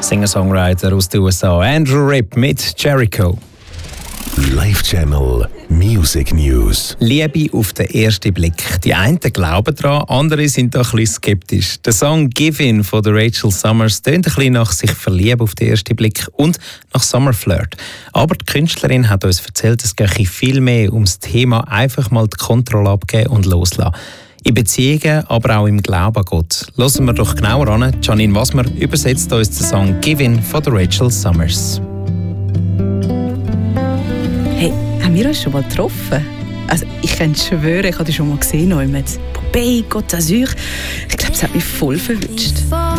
Singer-Songwriter aus den USA. Andrew Ripp mit Jericho. Live Channel Music News. Liebe auf den ersten Blick. Die einen glauben daran, andere sind da ein bisschen skeptisch. Der Song «Give In» von der Rachel Summers tönt ein bisschen nach sich verlieben auf den ersten Blick und nach Summerflirt. Aber die Künstlerin hat uns erzählt, es gehe viel mehr ums Thema einfach mal die Kontrolle abgeben und loslassen. In Beziehungen, aber auch im Glauben an Gott. Hören wir doch genauer an. Janine Wasmer übersetzt uns den Song «Give In» von der Rachel Summers. Hey, haben wir uns schon mal getroffen? Also, ich kann schwören, ich habe dich schon mal gesehen. Pompeii, Côte d'Azur. Ich glaube, es hat mich voll verwünscht.